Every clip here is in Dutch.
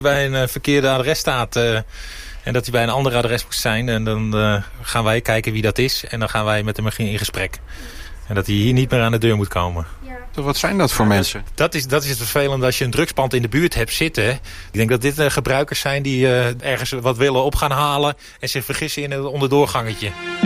Bij een verkeerde adres staat en dat hij bij een ander adres moet zijn. En dan gaan wij kijken wie dat is en dan gaan wij met hem in gesprek. En dat hij hier niet meer aan de deur moet komen. Ja. Wat zijn dat voor mensen? Dat is het vervelende als je een drugspand in de buurt hebt zitten. Ik denk dat dit gebruikers zijn die ergens wat willen op gaan halen en zich vergissen in het onderdoorgangetje.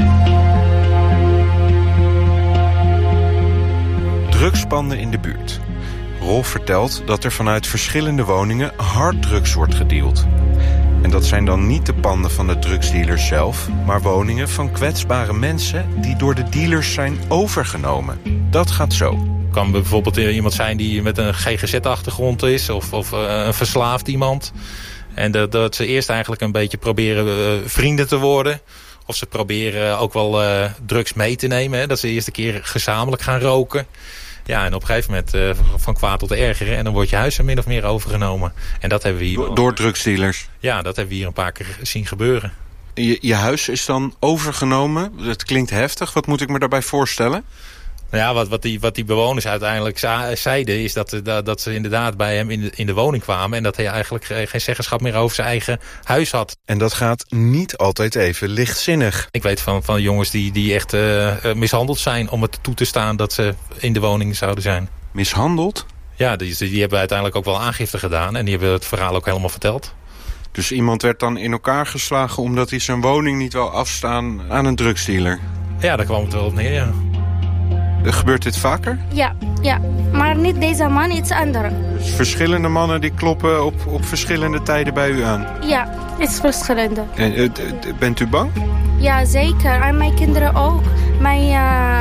Drugspanden in de buurt. Rolf vertelt dat er vanuit verschillende woningen harddrugs wordt gedeeld. En dat zijn dan niet de panden van de drugsdealers zelf, maar woningen van kwetsbare mensen die door de dealers zijn overgenomen. Dat gaat zo. Het kan bijvoorbeeld iemand zijn die met een GGZ-achtergrond is of een verslaafd iemand. En dat ze eerst eigenlijk een beetje proberen vrienden te worden. Of ze proberen ook wel drugs mee te nemen. Hè? Dat ze eerst een keer gezamenlijk gaan roken. Ja, en op een gegeven moment van kwaad tot erger. En dan wordt je huis er min of meer overgenomen. En dat hebben we hier... Door drugsdealers? Ja, dat hebben we hier een paar keer zien gebeuren. Je huis is dan overgenomen? Dat klinkt heftig. Wat moet ik me daarbij voorstellen? Nou ja, wat die bewoners uiteindelijk zeiden is dat ze inderdaad bij hem in de woning kwamen. En dat hij eigenlijk geen zeggenschap meer over zijn eigen huis had. En dat gaat niet altijd even lichtzinnig. Ik weet van jongens die echt mishandeld zijn om het toe te staan dat ze in de woning zouden zijn. Mishandeld? Ja, die hebben uiteindelijk ook wel aangifte gedaan. En die hebben het verhaal ook helemaal verteld. Dus iemand werd dan in elkaar geslagen omdat hij zijn woning niet wil afstaan aan een drugsdealer? Ja, daar kwam het wel op neer, ja. Gebeurt dit vaker? Ja. Maar niet deze man, iets anders. Dus verschillende mannen die kloppen op verschillende tijden bij u aan? Ja, het is verschillende. En, bent u bang? Ja, zeker. En mijn kinderen ook. Mijn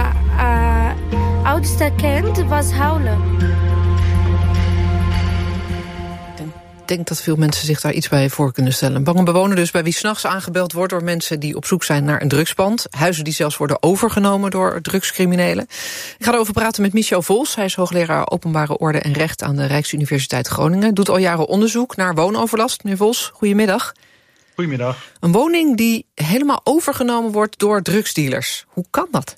oudste kind was huilen. Ik denk dat veel mensen zich daar iets bij voor kunnen stellen. Een bange bewoner dus bij wie 's nachts aangebeld wordt door mensen die op zoek zijn naar een drugspand. Huizen die zelfs worden overgenomen door drugscriminelen. Ik ga erover praten met Michel Vols. Hij is hoogleraar openbare orde en recht aan de Rijksuniversiteit Groningen. Doet al jaren onderzoek naar woonoverlast. Meneer Vols, goedemiddag. Goedemiddag. Een woning die helemaal overgenomen wordt door drugsdealers. Hoe kan dat?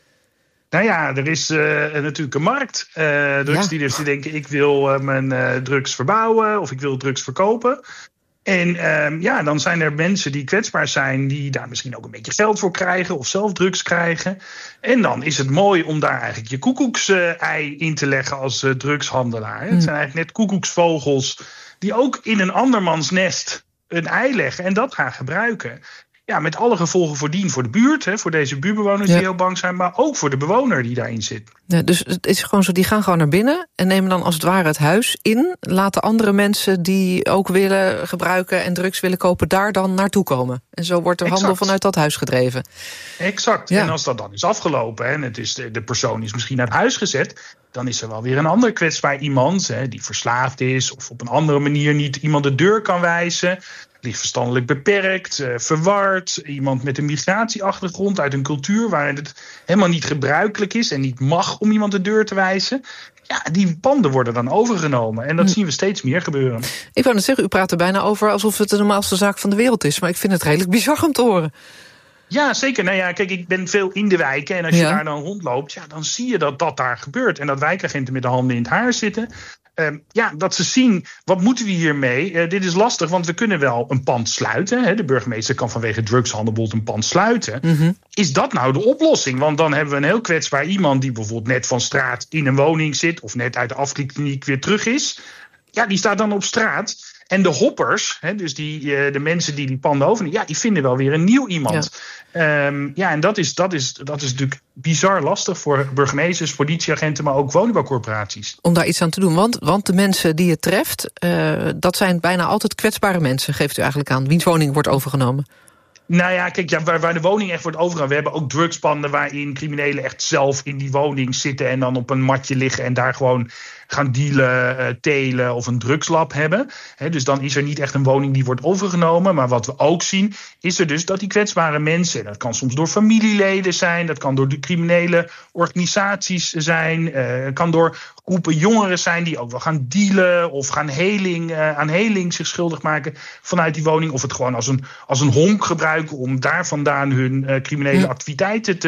Nou ja, er is natuurlijk een markt. Drugsdealers die denken, ik wil mijn drugs verbouwen of ik wil drugs verkopen. En dan zijn er mensen die kwetsbaar zijn, die daar misschien ook een beetje geld voor krijgen of zelf drugs krijgen. En dan is het mooi om daar eigenlijk je koekoeks-ei in te leggen als drugshandelaar. Het zijn eigenlijk net koekoeksvogels die ook in een andermans nest een ei leggen en dat gaan gebruiken. Ja, met alle gevolgen voor de buurt, voor deze buurtbewoners die heel bang zijn, maar ook voor de bewoner die daarin zit. Ja, dus het is gewoon zo, die gaan gewoon naar binnen en nemen dan als het ware het huis in. Laten andere mensen die ook willen gebruiken en drugs willen kopen daar dan naartoe komen. En zo wordt er handel vanuit dat huis gedreven. Exact. Ja. En als dat dan is afgelopen en het is de persoon is misschien uit huis gezet, dan is er wel weer een ander kwetsbaar iemand die verslaafd is of op een andere manier niet iemand de deur kan wijzen. Licht verstandelijk beperkt, verward. Iemand met een migratieachtergrond uit een cultuur waarin het helemaal niet gebruikelijk is en niet mag om iemand de deur te wijzen. Ja, die panden worden dan overgenomen. En dat zien we steeds meer gebeuren. Ik wou net zeggen, u praat er bijna over alsof het de normaalste zaak van de wereld is. Maar ik vind het redelijk bizar om te horen. Ja, zeker. Nou ja, kijk, ik ben veel in de wijken. En als je daar dan rondloopt, dan zie je dat daar gebeurt. En dat wijkagenten met de handen in het haar zitten. Dat ze zien, wat moeten we hiermee? Dit is lastig, want we kunnen wel een pand sluiten. De burgemeester kan vanwege drugshandel bijvoorbeeld een pand sluiten. Mm-hmm. Is dat nou de oplossing? Want dan hebben we een heel kwetsbaar iemand die bijvoorbeeld net van straat in een woning zit of net uit de afklikkliniek weer terug is. Ja, die staat dan op straat. En de hoppers, dus de mensen die panden overnemen, die vinden wel weer een nieuw iemand. Ja, en dat is natuurlijk bizar lastig voor burgemeesters, politieagenten, maar ook woningbouwcorporaties. Om daar iets aan te doen, want de mensen die het treft, dat zijn bijna altijd kwetsbare mensen, geeft u eigenlijk aan, wiens woning wordt overgenomen. Nou ja, kijk, waar de woning echt wordt overgenomen. We hebben ook drugspanden waarin criminelen echt zelf in die woning zitten en dan op een matje liggen en daar gewoon gaan dealen, telen of een drugslab hebben. Dus dan is er niet echt een woning die wordt overgenomen. Maar wat we ook zien, is er dus dat die kwetsbare mensen, dat kan soms door familieleden zijn, dat kan door de criminele organisaties zijn, kan door groepen jongeren zijn die ook wel gaan dealen of gaan aan heling zich schuldig maken vanuit die woning. Of het gewoon als een honk gebruiken om daar vandaan hun criminele activiteiten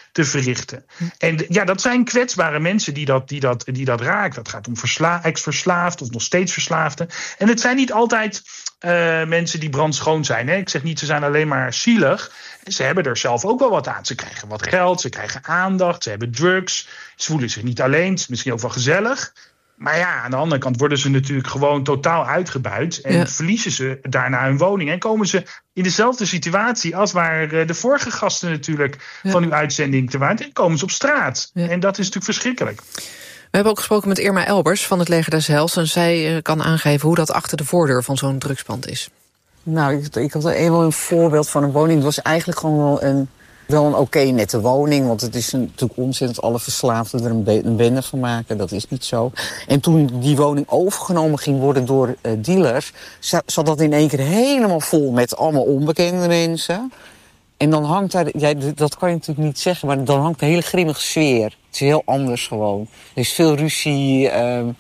te verrichten. En dat zijn kwetsbare mensen die dat raakt. Dat gaat om ex-verslaafd of nog steeds verslaafden. En het zijn niet altijd mensen die brandschoon zijn. Hè. Ik zeg niet, ze zijn alleen maar zielig. Ze hebben er zelf ook wel wat aan. Ze krijgen wat geld, ze krijgen aandacht, ze hebben drugs. Ze voelen zich niet alleen, het is misschien ook wel gezellig. Maar ja, aan de andere kant worden ze natuurlijk gewoon totaal uitgebuit. En verliezen ze daarna hun woning. En komen ze in dezelfde situatie als waar de vorige gasten natuurlijk van uw uitzending te waren. En komen ze op straat. Ja. En dat is natuurlijk verschrikkelijk. We hebben ook gesproken met Irma Elbers van het Leger des Heils. En zij kan aangeven hoe dat achter de voordeur van zo'n drugspand is. Nou, ik had eenmaal een voorbeeld van een woning. Het was eigenlijk gewoon wel een oké nette woning. Want het is natuurlijk onzin dat alle verslaafden er een bende van maken. Dat is niet zo. En toen die woning overgenomen ging worden door dealers, zat dat in één keer helemaal vol met allemaal onbekende mensen. En dan hangt daar, dat kan je natuurlijk niet zeggen, maar dan hangt een hele grimmige sfeer. Het is heel anders gewoon. Er is veel ruzie.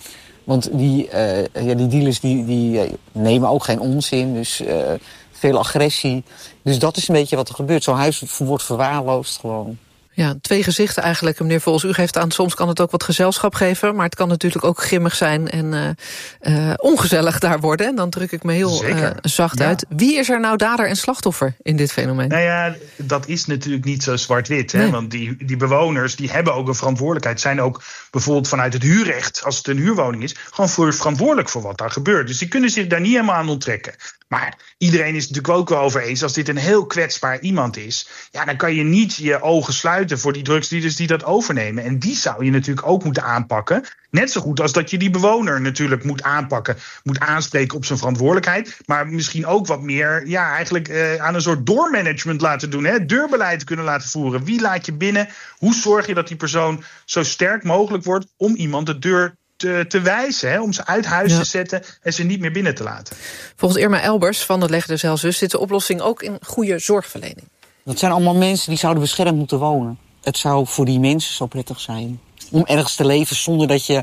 Want die dealers die nemen ook geen onzin. Dus veel agressie. Dus dat is een beetje wat er gebeurt. Zo'n huis wordt verwaarloosd gewoon. Ja, twee gezichten eigenlijk, meneer Vols. U geeft aan, soms kan het ook wat gezelschap geven, maar het kan natuurlijk ook grimmig zijn en ongezellig daar worden. En dan druk ik me heel zacht uit. Wie is er nou dader en slachtoffer in dit fenomeen? Nou ja, dat is natuurlijk niet zo zwart-wit. Hè? Nee. Want die bewoners die hebben ook een verantwoordelijkheid. Zijn ook bijvoorbeeld vanuit het huurrecht, als het een huurwoning is, gewoon verantwoordelijk voor wat daar gebeurt. Dus die kunnen zich daar niet helemaal aan onttrekken. Maar iedereen is het natuurlijk ook wel over eens, als dit een heel kwetsbaar iemand is, ja, dan kan je niet je ogen sluiten voor die drugsdealers die dat overnemen. En die zou je natuurlijk ook moeten aanpakken. Net zo goed als dat je die bewoner natuurlijk moet aanpakken. Moet aanspreken op zijn verantwoordelijkheid. Maar misschien ook wat meer aan een soort doormanagement laten doen. Hè? Deurbeleid kunnen laten voeren. Wie laat je binnen? Hoe zorg je dat die persoon zo sterk mogelijk wordt om iemand de deur te wijzen, hè, om ze uit huis te zetten en ze niet meer binnen te laten. Volgens Irma Elbers van het Leger des Heils zit de oplossing ook in goede zorgverlening. Dat zijn allemaal mensen die zouden beschermd moeten wonen. Het zou voor die mensen zo prettig zijn om ergens te leven zonder dat je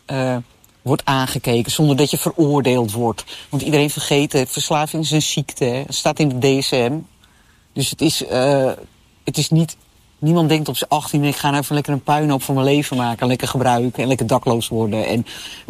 wordt aangekeken, zonder dat je veroordeeld wordt. Want iedereen vergeet, verslaving is een ziekte, hè. Het staat in de DSM. Dus het is niet. Niemand denkt op zijn 18, ik ga nou even lekker een puinhoop van mijn leven maken, lekker gebruiken en lekker dakloos worden. En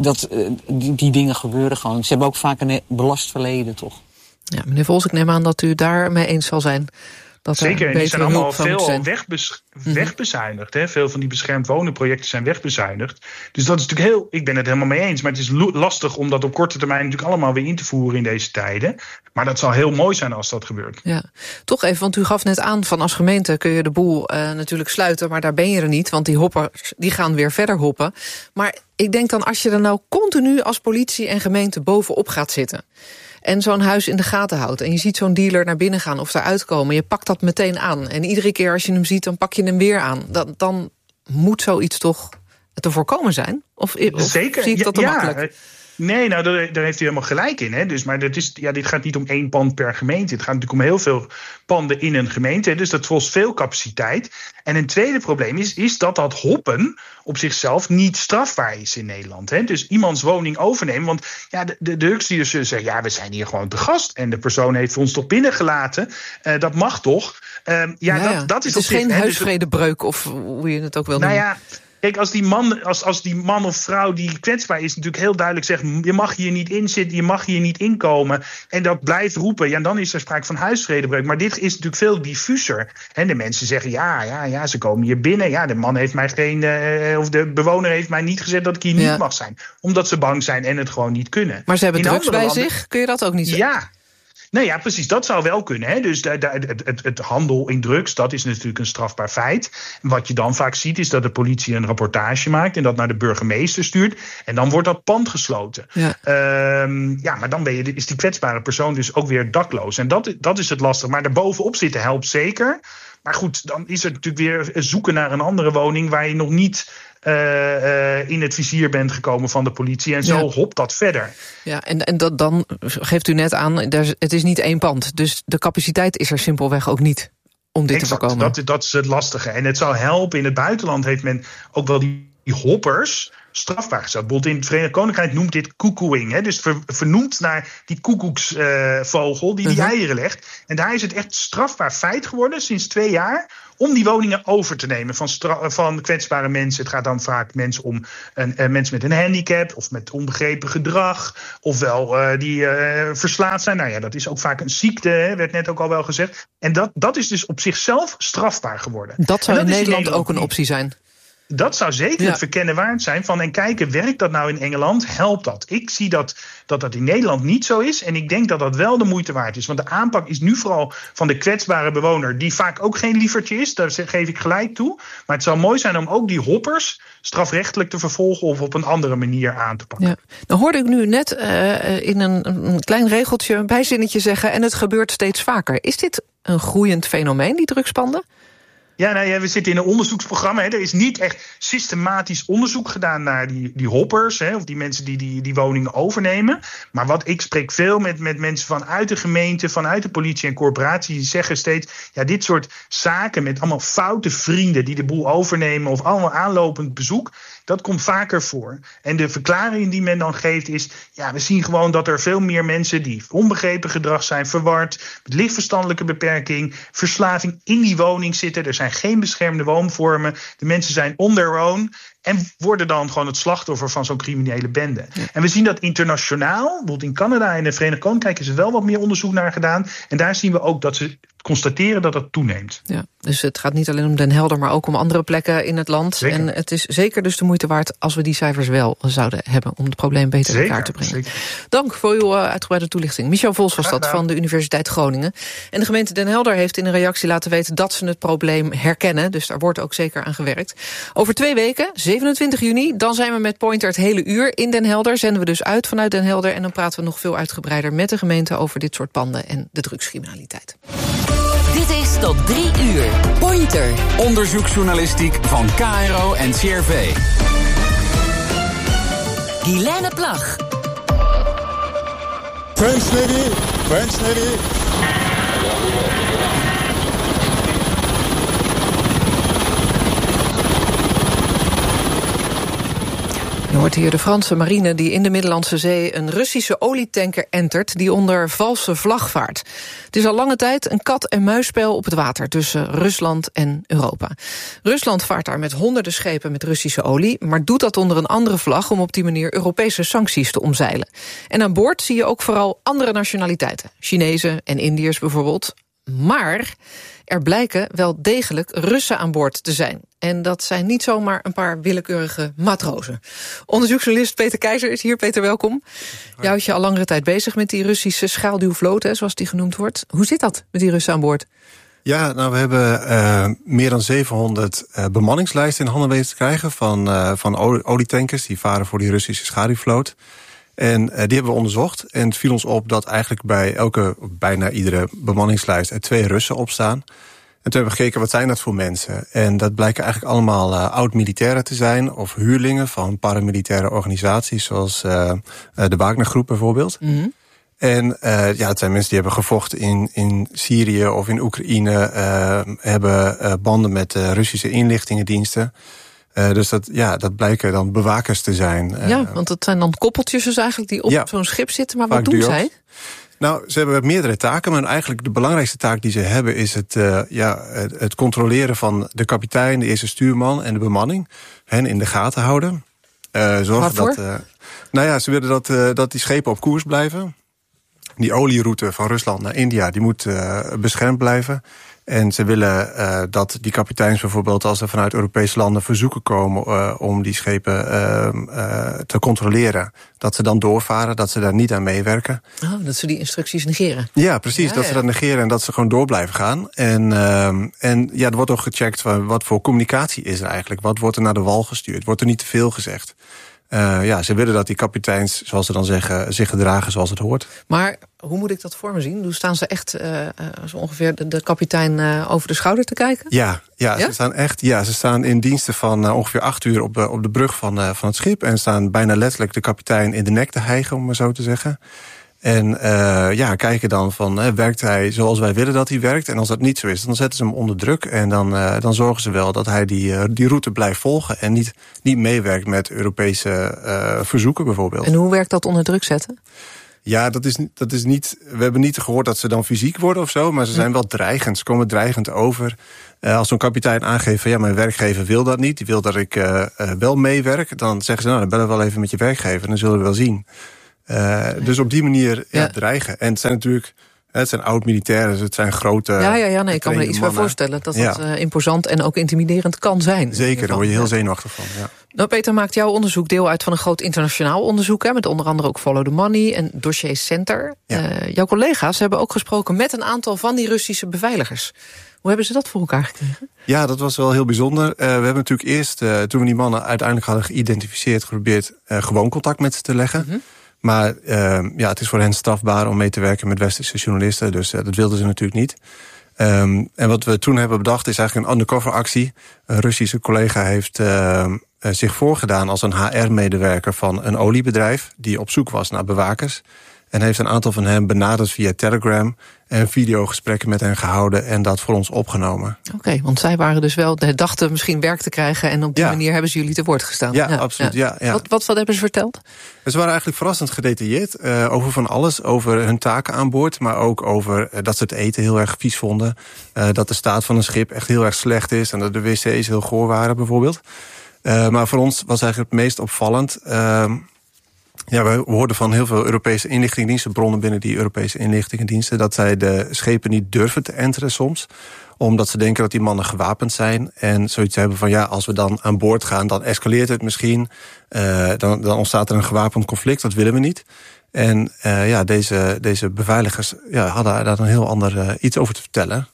die dingen gebeuren gewoon. Ze hebben ook vaak een belast verleden, toch? Ja, meneer Vols, ik neem aan dat u daarmee eens zal zijn. Dat zeker, en die zijn allemaal veel wegbezuinigd. Hè? Veel van die beschermd wonen projecten zijn wegbezuinigd. Dus dat is natuurlijk ik ben het helemaal mee eens. Maar het is lastig om dat op korte termijn natuurlijk allemaal weer in te voeren in deze tijden. Maar dat zal heel mooi zijn als dat gebeurt. Ja, toch even, want u gaf net aan van als gemeente kun je de boel natuurlijk sluiten. Maar daar ben je er niet, want die hoppers die gaan weer verder hoppen. Maar ik denk dan als je er nou continu als politie en gemeente bovenop gaat zitten en zo'n huis in de gaten houdt en je ziet zo'n dealer naar binnen gaan of eruit komen, je pakt dat meteen aan. En iedere keer als je hem ziet, dan pak je hem weer aan. Dan moet zoiets toch te voorkomen zijn? Of zeker, zie ik dat te makkelijk? Nee, nou, daar heeft u helemaal gelijk in. Hè? Dus, maar dit gaat niet om 1 pand per gemeente. Het gaat natuurlijk om heel veel panden in een gemeente. Dus dat kost veel capaciteit. En een tweede probleem is dat hoppen op zichzelf niet strafbaar is in Nederland. Hè? Dus iemands woning overnemen. Want de drugsdealers zullen zeggen, we zijn hier gewoon te gast. En de persoon heeft ons toch binnengelaten. Dat mag toch? Dat is het is geen huisvredebreuk of hoe je het ook wil noemen. Nou ja, kijk, als die man of vrouw die kwetsbaar is natuurlijk heel duidelijk zegt, je mag hier niet in zitten, je mag hier niet inkomen, en dat blijft roepen, dan is er sprake van huisvredebreuk. Maar dit is natuurlijk veel diffuser. En de mensen zeggen, ze komen hier binnen. Ja, de man heeft mij of de bewoner heeft mij niet gezegd dat ik hier niet mag zijn. Omdat ze bang zijn en het gewoon niet kunnen. Maar ze hebben drugs bij zich, kun je dat ook niet zeggen? Ja. Nou ja, precies, dat zou wel kunnen. Hè? Dus het handel in drugs, dat is natuurlijk een strafbaar feit. En wat je dan vaak ziet, is dat de politie een rapportage maakt en dat naar de burgemeester stuurt. En dan wordt dat pand gesloten. Ja, maar dan is die kwetsbare persoon dus ook weer dakloos. En dat is het lastig. Maar daarbovenop zitten helpt zeker. Maar goed, dan is er natuurlijk weer zoeken naar een andere woning waar je nog niet in het vizier bent gekomen van de politie. En zo hopt dat verder. Ja, en dan geeft u net aan, het is niet 1 pand. Dus de capaciteit is er simpelweg ook niet om dit te voorkomen. Dat is het lastige. En het zou helpen. In het buitenland heeft men ook wel die die hoppers strafbaar gesteld. Bijvoorbeeld in het Verenigd Koninkrijk noemt dit cuckooing. Hè? Dus vernoemd naar die koekoeksvogel die eieren legt. En daar is het echt strafbaar feit geworden sinds 2 jaar om die woningen over te nemen van kwetsbare mensen. Het gaat dan vaak mensen om mensen met een handicap of met onbegrepen gedrag. Ofwel die verslaafd zijn. Nou ja, dat is ook vaak een ziekte, hè, werd net ook al wel gezegd. En dat is dus op zichzelf strafbaar geworden. Dat zou in Nederland ook een optie zijn. Dat zou zeker het verkennen waard zijn en kijken, werkt dat nou in Engeland? Helpt dat? Ik zie dat in Nederland niet zo is. En ik denk dat dat wel de moeite waard is. Want de aanpak is nu vooral van de kwetsbare bewoner, die vaak ook geen liefertje is. Daar geef ik gelijk toe. Maar het zou mooi zijn om ook die hoppers strafrechtelijk te vervolgen of op een andere manier aan te pakken. Ja. Dan hoorde ik nu net in een klein regeltje, een bijzinnetje zeggen, en het gebeurt steeds vaker. Is dit een groeiend fenomeen, die drugspanden? Ja, we zitten in een onderzoeksprogramma. Hè. Er is niet echt systematisch onderzoek gedaan naar die hoppers, hè, of die mensen die woningen overnemen. Maar wat ik spreek veel met mensen vanuit de gemeente, vanuit de politie en corporatie, die zeggen steeds, ja, dit soort zaken met allemaal foute vrienden die de boel overnemen of allemaal aanlopend bezoek, dat komt vaker voor. En de verklaring die men dan geeft is, ja, we zien gewoon dat er veel meer mensen die onbegrepen gedrag zijn, verward, met lichtverstandelijke beperking, verslaving in die woning zitten. Er zijn geen beschermde woonvormen. De mensen zijn on their own en worden dan gewoon het slachtoffer van zo'n criminele bende. Ja. En we zien dat internationaal, bijvoorbeeld in Canada en het Verenigd Koninkrijk is er wel wat meer onderzoek naar gedaan. En daar zien we ook dat ze constateren dat het toeneemt. Ja, dus het gaat niet alleen om Den Helder, maar ook om andere plekken in het land. Zeker. En het is zeker dus de moeite waard als we die cijfers wel zouden hebben om het probleem beter in kaart te brengen. Zeker. Dank voor uw uitgebreide toelichting. Michel Vols was dat van de Universiteit Groningen. En de gemeente Den Helder heeft in een reactie laten weten dat ze het probleem herkennen. Dus daar wordt ook zeker aan gewerkt. Over 2 weken, 27 juni, dan zijn we met Pointer het hele uur in Den Helder. Zenden we dus uit vanuit Den Helder en dan praten we nog veel uitgebreider met de gemeente over dit soort panden en de drugscriminaliteit. Dit is tot 3 uur. Pointer. Onderzoeksjournalistiek van KRO en CRV. Guilaine Plag. French lady. Je hoort hier de Franse marine die in de Middellandse Zee een Russische olietanker entert die onder valse vlag vaart. Het is al lange tijd een kat-en-muisspel op het water tussen Rusland en Europa. Rusland vaart daar met honderden schepen met Russische olie, maar doet dat onder een andere vlag om op die manier Europese sancties te omzeilen. En aan boord zie je ook vooral andere nationaliteiten, Chinezen en Indiërs bijvoorbeeld. Maar er blijken wel degelijk Russen aan boord te zijn. En dat zijn niet zomaar een paar willekeurige matrozen. Onderzoeksjournalist Peter Keizer is hier. Peter, welkom. Jij houdt je al langere tijd bezig met die Russische schaduwvloot, zoals die genoemd wordt. Hoe zit dat met die Russen aan boord? Ja, nou, we hebben meer dan 700 bemanningslijsten in handen weten te krijgen van olietankers die varen voor die Russische schaduwvloot. En die hebben we onderzocht. En het viel ons op dat eigenlijk bij bijna iedere bemanningslijst er 2 Russen op staan. En toen hebben we gekeken, wat zijn dat voor mensen? En dat blijken eigenlijk allemaal oud-militairen te zijn of huurlingen van paramilitaire organisaties, zoals de Wagner-groep bijvoorbeeld. Mm-hmm. En het zijn mensen die hebben gevochten in Syrië of in Oekraïne, hebben banden met Russische inlichtingendiensten. Dus dat blijken dan bewakers te zijn. Ja, want dat zijn dan koppeltjes dus eigenlijk die op zo'n schip zitten. Maar wat doen zij? Nou, ze hebben meerdere taken, maar eigenlijk de belangrijkste taak die ze hebben is het controleren van de kapitein, de eerste stuurman en de bemanning. Hen in de gaten houden. Waarvoor? Ze willen dat die schepen op koers blijven. Die olieroute van Rusland naar India, die moet beschermd blijven. En ze willen dat die kapiteins bijvoorbeeld, als er vanuit Europese landen verzoeken komen om die schepen te controleren, dat ze dan doorvaren, dat ze daar niet aan meewerken. Oh, dat ze die instructies negeren. Ja, precies, dat ze dat negeren en dat ze gewoon door blijven gaan. En er wordt ook gecheckt wat voor communicatie is er eigenlijk. Wat wordt er naar de wal gestuurd? Wordt er niet te veel gezegd? Ze willen dat die kapiteins, zoals ze dan zeggen, zich gedragen zoals het hoort. Maar hoe moet ik dat voor me zien? Hoe staan ze echt zo ongeveer de kapitein over de schouder te kijken? Ja? Ze staan in diensten van ongeveer 8 uur op de brug van het schip. En staan bijna letterlijk de kapitein in de nek te hijgen, om maar zo te zeggen. En kijken dan van, werkt hij zoals wij willen dat hij werkt? En als dat niet zo is, dan zetten ze hem onder druk. En dan zorgen ze wel dat hij die route blijft volgen. En niet meewerkt met Europese verzoeken bijvoorbeeld. En hoe werkt dat onder druk zetten? Ja, dat is niet. We hebben niet gehoord dat ze dan fysiek worden of zo, maar ze zijn wel dreigend. Ze komen dreigend over. Als zo'n kapitein aangeeft van mijn werkgever wil dat niet, die wil dat ik wel meewerk, dan zeggen ze dan bellen we wel even met je werkgever, dan zullen we wel zien. Dus op die manier dreigen. En het zijn natuurlijk. Het zijn oud-militairen, dus het zijn grote. Ik kan me iets bij voorstellen dat dat imposant en ook intimiderend kan zijn. Zeker, daar word je heel zenuwachtig van. Ja. Nou, Peter, maakt jouw onderzoek deel uit van een groot internationaal onderzoek, met onder andere ook Follow the Money en Dossier Center. Ja. Jouw collega's hebben ook gesproken met een aantal van die Russische beveiligers. Hoe hebben ze dat voor elkaar gekregen? Ja, dat was wel heel bijzonder. We hebben natuurlijk eerst, toen we die mannen uiteindelijk hadden geïdentificeerd, geprobeerd gewoon contact met ze te leggen. Mm-hmm. Maar het is voor hen strafbaar om mee te werken met westerse journalisten. Dus dat wilden ze natuurlijk niet. En wat we toen hebben bedacht is eigenlijk een undercover actie. Een Russische collega heeft zich voorgedaan als een HR-medewerker van een oliebedrijf die op zoek was naar bewakers. En heeft een aantal van hen benaderd via Telegram en videogesprekken met hen gehouden en dat voor ons opgenomen. Oké, want zij waren dus wel, dachten misschien werk te krijgen en op die manier hebben ze jullie te woord gestaan. Ja, absoluut. Ja. Wat hebben ze verteld? Ze waren eigenlijk verrassend gedetailleerd over van alles. Over hun taken aan boord, maar ook over dat ze het eten heel erg vies vonden. Dat de staat van een schip echt heel erg slecht is en dat de wc's heel goor waren bijvoorbeeld. Maar voor ons was eigenlijk het meest opvallend. We hoorden van heel veel Europese inlichtingendiensten, bronnen binnen die Europese inlichtingendiensten, dat zij de schepen niet durven te enteren soms, omdat ze denken dat die mannen gewapend zijn en zoiets hebben van als we dan aan boord gaan, dan escaleert het misschien, dan ontstaat er een gewapend conflict, dat willen we niet. En deze beveiligers hadden daar een heel ander iets over te vertellen.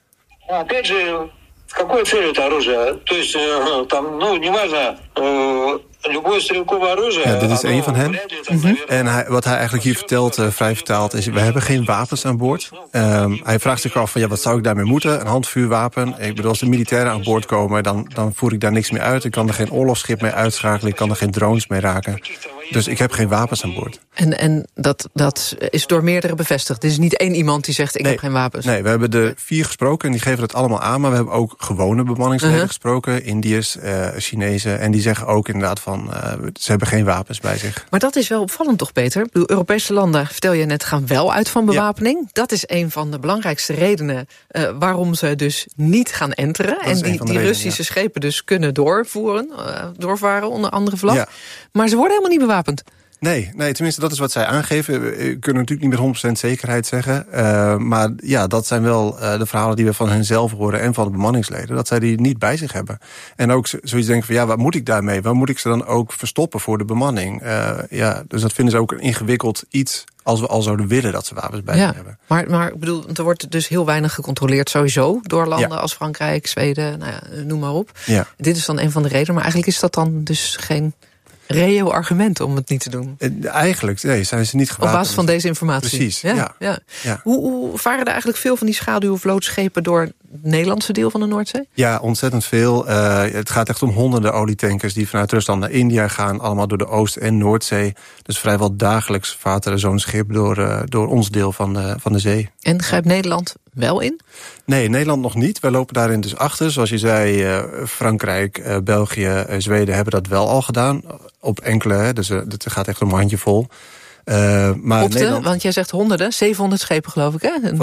Какой цель это оружие? То есть там, неважно, любое стрелковое оружие. Ja, dit is een van hen. Mm-hmm. En wat hij eigenlijk hier vertelt, vrij vertaald, is: we hebben geen wapens aan boord. Hij vraagt zich af van wat zou ik daarmee moeten? Een handvuurwapen. Ik bedoel, als de militairen aan boord komen, dan voer ik daar niks meer uit. Ik kan er geen oorlogsschip mee uitschakelen. Ik kan er geen drones mee raken. Dus ik heb geen wapens aan boord. En dat is door meerdere bevestigd. Er is niet één iemand die zegt ik heb geen wapens. Nee, we hebben er 4 gesproken en die geven het allemaal aan. Maar we hebben ook gewone bemanningsleden gesproken. Indiërs, Chinezen. En die zeggen ook inderdaad van ze hebben geen wapens bij zich. Maar dat is wel opvallend toch, Peter? Ik bedoel, Europese landen, vertel je net, gaan wel uit van bewapening. Ja. Dat is een van de belangrijkste redenen waarom ze dus niet gaan enteren. En die Russische schepen dus kunnen doorvaren onder andere vlag. Ja. Maar ze worden helemaal niet bewapend. Nee, tenminste dat is wat zij aangeven. We kunnen natuurlijk niet met 100% zekerheid zeggen. Maar dat zijn wel de verhalen die we van hen zelf horen en van de bemanningsleden. Dat zij die niet bij zich hebben. En ook zoiets denken van wat moet ik daarmee? Waar moet ik ze dan ook verstoppen voor de bemanning? Dus dat vinden ze ook een ingewikkeld iets als we al zouden willen dat ze wapens bij zich hebben. Maar ik bedoel, er wordt dus heel weinig gecontroleerd sowieso door landen als Frankrijk, Zweden, noem maar op. Ja. Dit is dan een van de redenen. Maar eigenlijk is dat dan dus geen reëel argument om het niet te doen. Eigenlijk zijn ze niet gewapend. Op basis van deze informatie. Precies, ja. Hoe varen er eigenlijk veel van die schaduwvlootschepen door het Nederlandse deel van de Noordzee? Ja, ontzettend veel. Het gaat echt om honderden olietankers die vanuit Rusland naar India gaan. Allemaal door de Oost- en Noordzee. Dus vrijwel dagelijks vaart er zo'n schip door ons deel van de zee. En grijpt Nederland wel in? Nee, Nederland nog niet. Wij lopen daarin dus achter. Zoals je zei, Frankrijk, België, Zweden hebben dat wel al gedaan. Op enkele, dus het gaat echt om een handjevol. Maar Nederland, want jij zegt honderden, 700 schepen geloof ik, hè?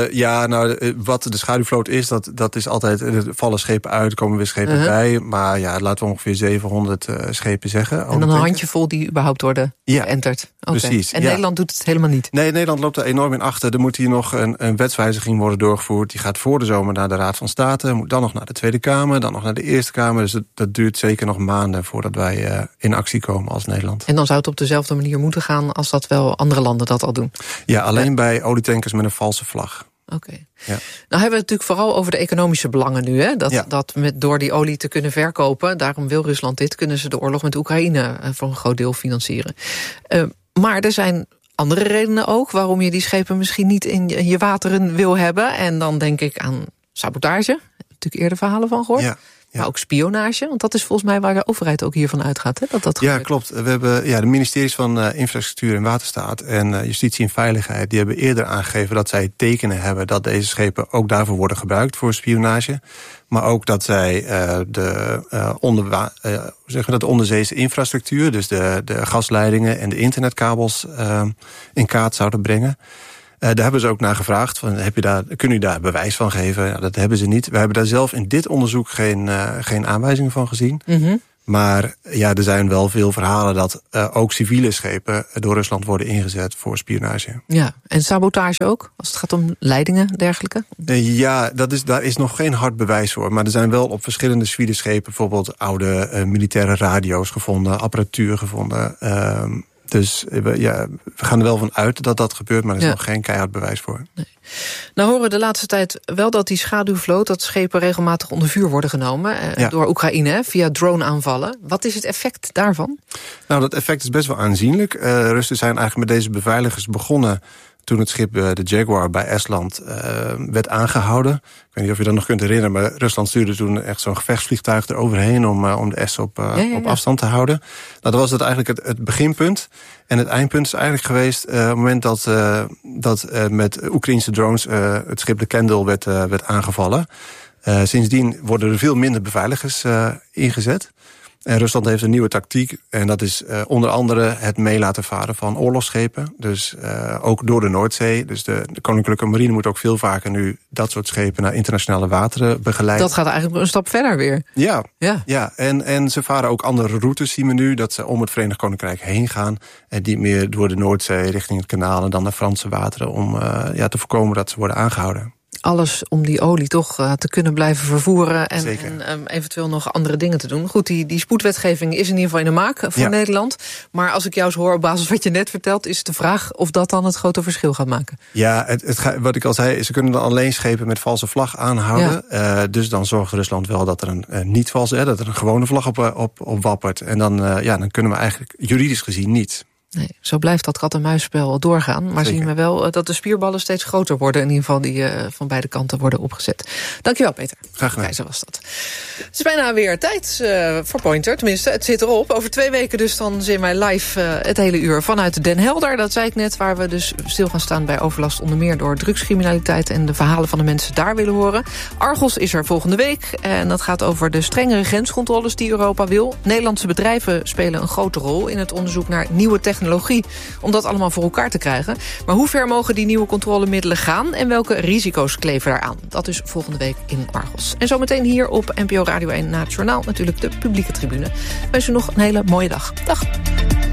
Wat de schaduwvloot is, dat is altijd, er vallen schepen uit, er komen weer schepen bij. Maar laten we ongeveer 700 schepen zeggen. En dan een handjevol die überhaupt worden geënterd. Okay. Precies. En Nederland doet het helemaal niet? Nee, Nederland loopt er enorm in achter. Er moet hier nog een wetswijziging worden doorgevoerd. Die gaat voor de zomer naar de Raad van State, moet dan nog naar de Tweede Kamer, dan nog naar de Eerste Kamer. Dus dat duurt zeker nog maanden voordat wij in actie komen als Nederland. En dan zou het op dezelfde manier moeten gaan als dat wel andere landen dat al doen? Ja, alleen bij olietankers met een valse vlag. Oké. Ja. Nou hebben we het natuurlijk vooral over de economische belangen nu. Hè? Dat door die olie te kunnen verkopen, daarom wil Rusland dit, kunnen ze de oorlog met Oekraïne voor een groot deel financieren. Maar er zijn andere redenen ook waarom je die schepen misschien niet in je wateren wil hebben. En dan denk ik aan sabotage. Daar heb ik natuurlijk eerder verhalen van gehoord. Maar ook spionage, want dat is volgens mij waar de overheid ook hiervan uitgaat. Hè, dat ja, klopt. We hebben de ministeries van Infrastructuur en Waterstaat en Justitie en Veiligheid, die hebben eerder aangegeven dat zij tekenen hebben dat deze schepen ook daarvoor worden gebruikt voor spionage. Maar ook dat zij de onderzeese infrastructuur, dus de gasleidingen en de internetkabels in kaart zouden brengen. Daar hebben ze ook naar gevraagd. Kunnen u daar bewijs van geven? Ja, dat hebben ze niet. We hebben daar zelf in dit onderzoek geen aanwijzingen van gezien. Mm-hmm. Maar ja, er zijn wel veel verhalen dat ook civiele schepen door Rusland worden ingezet voor spionage. Ja, en sabotage ook, als het gaat om leidingen en dergelijke? Ja, daar is nog geen hard bewijs voor. Maar er zijn wel op verschillende civiele schepen bijvoorbeeld oude militaire radio's gevonden, apparatuur gevonden. Dus we gaan er wel van uit dat dat gebeurt, maar er is nog geen keihard bewijs voor. Nee. Nou horen we de laatste tijd wel dat die schaduwvloot, dat schepen regelmatig onder vuur worden genomen door Oekraïne via drone-aanvallen. Wat is het effect daarvan? Nou, dat effect is best wel aanzienlijk. Russen zijn eigenlijk met deze beveiligers begonnen toen het schip de Jaguar bij Estland werd aangehouden. Ik weet niet of je dat nog kunt herinneren, maar Rusland stuurde toen echt zo'n gevechtsvliegtuig eroverheen om de S op afstand te houden. Nou, dat was eigenlijk het beginpunt. En het eindpunt is eigenlijk geweest op het moment dat met Oekraïnse drones het schip de Kendal werd aangevallen. Sindsdien worden er veel minder beveiligers ingezet. En Rusland heeft een nieuwe tactiek. En dat is onder andere het mee laten varen van oorlogsschepen. Dus ook door de Noordzee. Dus de Koninklijke Marine moet ook veel vaker nu dat soort schepen naar internationale wateren begeleiden. Dat gaat eigenlijk een stap verder weer. Ja. En ze varen ook andere routes, zien we nu. Dat ze om het Verenigd Koninkrijk heen gaan. En die meer door de Noordzee richting het kanaal en dan naar Franse wateren. Om te voorkomen dat ze worden aangehouden. Alles om die olie toch te kunnen blijven vervoeren en eventueel nog andere dingen te doen. Goed, die spoedwetgeving is in ieder geval in de maak voor Nederland. Maar als ik jou zo hoor op basis van wat je net vertelt, is de vraag of dat dan het grote verschil gaat maken. Ja, wat ik al zei, ze kunnen dan alleen schepen met valse vlag aanhouden. Ja. Dus dan zorgt Rusland wel dat er een niet valse, dat er een gewone vlag op wappert. En dan kunnen we eigenlijk juridisch gezien niet. Nee, zo blijft dat kat-en-muisspel doorgaan. Maar zien we wel dat de spierballen steeds groter worden. In ieder geval die van beide kanten worden opgezet. Dankjewel, Peter. Graag gedaan. Keizer was dat. Het is bijna weer tijd voor Pointer. Tenminste, het zit erop. Over 2 weken dus dan zien wij live het hele uur vanuit Den Helder. Dat zei ik net, waar we dus stil gaan staan bij overlast. Onder meer door drugscriminaliteit en de verhalen van de mensen daar willen horen. Argos is er volgende week. En dat gaat over de strengere grenscontroles die Europa wil. Nederlandse bedrijven spelen een grote rol in het onderzoek naar nieuwe technologie. Om dat allemaal voor elkaar te krijgen. Maar hoe ver mogen die nieuwe controlemiddelen gaan en welke risico's kleven daaraan? Dat is volgende week in Argos. En zometeen hier op NPO Radio 1 na het journaal natuurlijk de publieke tribune. Ik wens u nog een hele mooie dag. Dag.